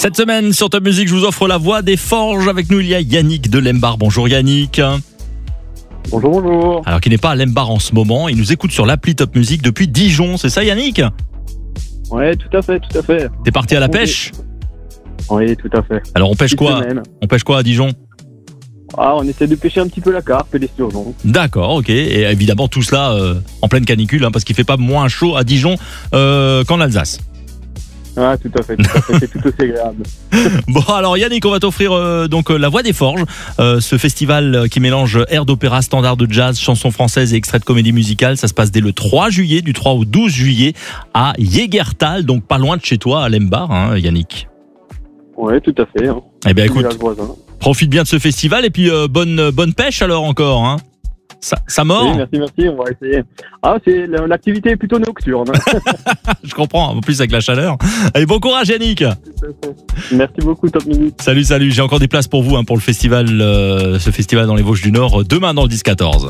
Cette semaine sur Top Music, je vous offre la voix des forges. Avec nous, il y a Yannick de Lembar. Bonjour Yannick. Bonjour, bonjour. Alors qu'il n'est pas à Lembar en ce moment, il nous écoute sur l'appli Top Music depuis Dijon, c'est ça Yannick? Ouais, tout à fait. T'es parti à la pêche? Oui, tout à fait. Alors on pêche Petite quoi? semaine. On pêche quoi à Dijon? On essaie de pêcher un petit peu la carpe et les sturgeons. D'accord, ok. Et évidemment tout cela en pleine canicule, parce qu'il fait pas moins chaud à Dijon qu'en Alsace. Ah, tout à fait. C'est tout aussi agréable. Bon alors Yannick, on va t'offrir donc la voix des forges, ce festival qui mélange air d'opéra, standard de jazz, chansons françaises et extraits de comédie musicale. Ça se passe dès le 3 juillet, du 3 au 12 juillet à Jägertal, donc pas loin de chez toi à Lembar, hein, Yannick. Ouais, tout à fait. Eh bien écoute, Village voisin. profite bien de ce festival et puis bonne pêche alors encore, hein. Ça mord. Oui, merci, on va essayer. L'activité est plutôt nocturne. Je comprends, en plus avec la chaleur. Allez, bon courage Yannick. Merci beaucoup, Top Music. Salut, j'ai encore des places pour vous pour le festival, ce festival dans les Vosges du Nord, demain dans le 10-14.